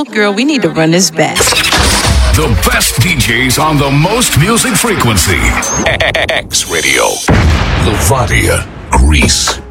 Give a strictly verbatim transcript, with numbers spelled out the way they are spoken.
know, girl, we need to run this back. The best D Js on the most music frequency. X Radio. Levadia, Greece.